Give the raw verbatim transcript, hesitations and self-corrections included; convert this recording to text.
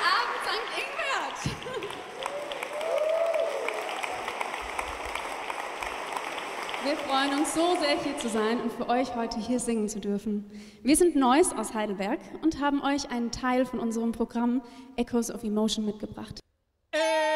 Abend, Sankt Ingbert! Wir freuen uns so sehr, hier zu sein und für euch heute hier singen zu dürfen. Wir sind Noise aus Heidelberg und haben euch einen Teil von unserem Programm Echoes of Emotion mitgebracht.